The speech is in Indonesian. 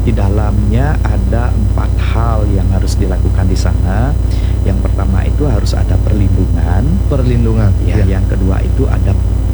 Di dalamnya ada 4 hal yang harus dilakukan di sana. Yang pertama itu harus ada perlindungan, Perlindungan, ya, ya. yang kedua itu ada